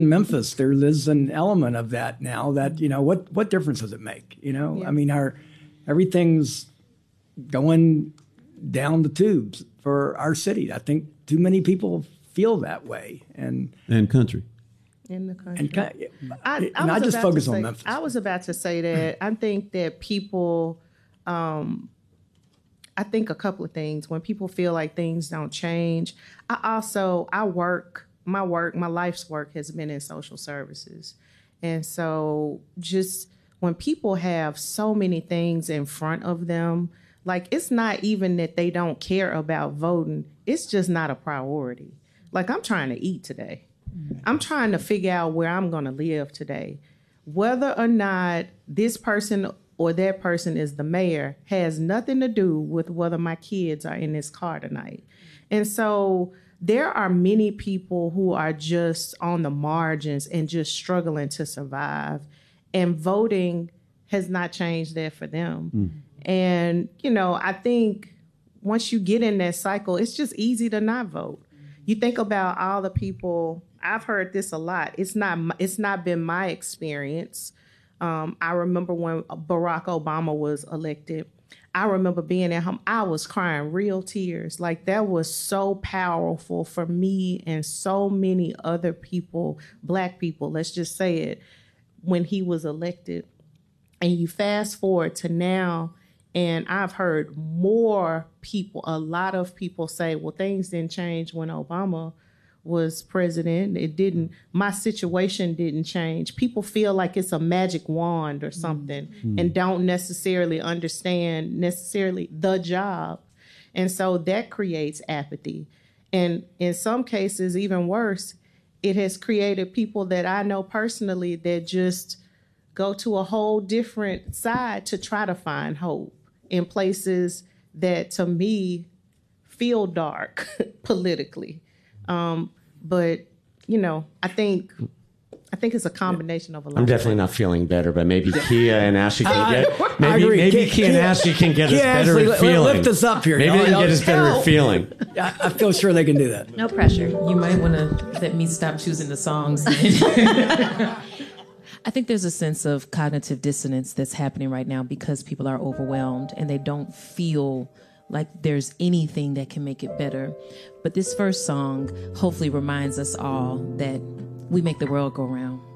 Memphis, there is an element of that now that, what difference does it make? Yeah. I mean, everything's going down the tubes for our city. I think too many people feel that way. And country. In the country. And I just focus on Memphis. I was about to say that I think that people, I think a couple of things. When people feel like things don't change, my life's work has been in social services. And so just when people have so many things in front of them, like it's not even that they don't care about voting, it's just not a priority. Like I'm trying to eat today. I'm trying to figure out where I'm going to live today. Whether or not this person or that person is the mayor has nothing to do with whether my kids are in this car tonight. And so there are many people who are just on the margins and just struggling to survive. And voting has not changed that for them. And, I think once you get in that cycle, it's just easy to not vote. You think about all the people, I've heard this a lot. It's not been my experience. I remember when Barack Obama was elected, I remember being at home, I was crying real tears. Like that was so powerful for me and so many other people, Black people, let's just say it, when he was elected. And you fast forward to now, and I've heard more people, a lot of people say, well, things didn't change when Obama was president. It didn't, my situation didn't change. People feel like it's a magic wand or something and don't necessarily understand the job. And so that creates apathy. And in some cases, even worse, it has created people that I know personally that just go to a whole different side to try to find hope in places that, to me, feel dark politically. But, I think it's a combination of a lot. I'm definitely not feeling better, but maybe Kia and Ashley can get maybe Kia and Ashley can get us better at feeling. Lift us up here. Maybe they can get us better at feeling. I feel sure they can do that. No pressure. You might want to let me stop choosing the songs. I think there's a sense of cognitive dissonance that's happening right now because people are overwhelmed and they don't feel like there's anything that can make it better. But this first song hopefully reminds us all that we make the world go round.